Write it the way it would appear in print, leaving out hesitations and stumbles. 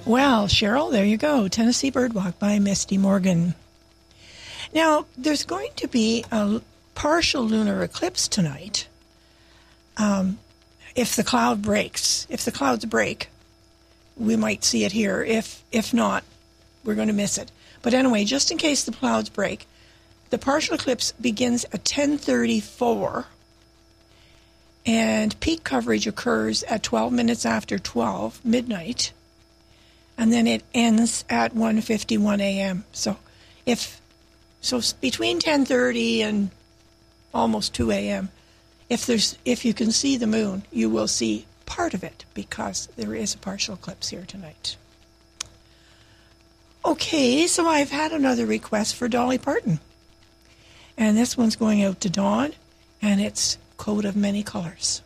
Well, Cheryl, there you go. Tennessee Birdwalk by Misty Morgan. Now, there's going to be a partial lunar eclipse tonight. If the clouds break, we might see it here. If not, we're going to miss it. But anyway, just in case the clouds break, the partial eclipse begins at 10:34, and peak coverage occurs at 12 minutes after 12, midnight, and then it ends at 1:51 a.m. So between 10:30 and almost 2 a.m., if you can see the moon, you will see part of it because there is a partial eclipse here tonight. Okay, so I've had another request for Dolly Parton. And this one's going out to Dawn, and it's Coat of Many Colors.